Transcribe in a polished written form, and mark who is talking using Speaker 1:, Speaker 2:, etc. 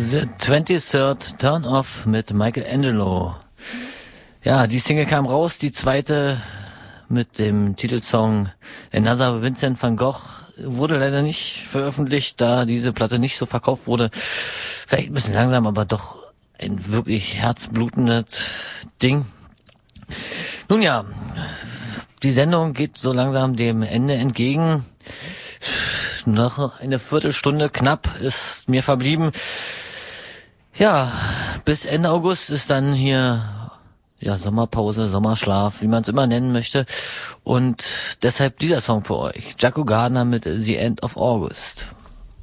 Speaker 1: The 23rd Turn Off mit Michelangelo. Ja, die Single kam raus, die zweite mit dem Titelsong Another Vincent van Gogh wurde leider nicht veröffentlicht, da diese Platte nicht so verkauft wurde. Vielleicht ein bisschen langsam, aber doch ein wirklich herzblutendes Ding. Nun ja, die Sendung geht so langsam dem Ende entgegen. Noch eine Viertelstunde knapp ist mir verblieben. Ja, bis Ende August ist dann hier Sommerpause, Sommerschlaf, wie man es immer nennen möchte. Und deshalb dieser Song für euch. Jaco Gardner mit The End of August.